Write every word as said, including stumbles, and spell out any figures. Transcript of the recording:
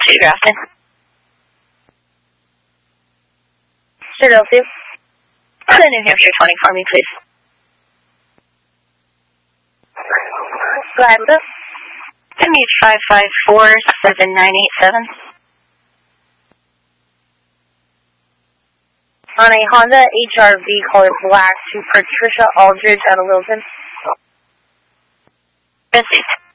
two, Grafton. Philadelphia. The New Hampshire twenty for me, please. Go ahead with us. M H five five four seven nine eight seven. On a Honda H R V color black to Patricia Aldridge out of Littleton. Yes, please.